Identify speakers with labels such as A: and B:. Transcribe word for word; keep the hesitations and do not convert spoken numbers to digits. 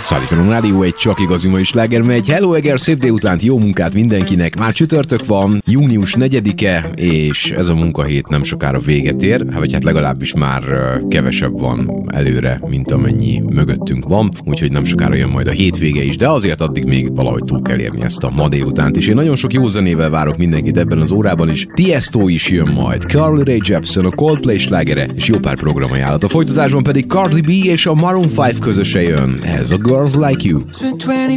A: Szárikanom Rádió, egy csak igazi mai sláger megy. Hello Eger, szép délutánt, jó munkát mindenkinek. Már csütörtök van, június negyedike, és ez a munkahét nem sokára véget ér, vagy hát legalábbis már kevesebb van előre, mint amennyi mögöttünk van, úgyhogy nem sokára jön majd a hétvége is, de azért addig még valahogy túl kell érni ezt a ma délutánt, és én nagyon sok jó zenével várok mindenkit ebben az órában is. Tiesto is jön majd, Carly Rae Jepsen, a Coldplay slágere, és jó pár programajánlat. A folytatásban pedig Cardi B és a Maroon öt közöse jön. Ez a Girls Like You.
B: Spent twenty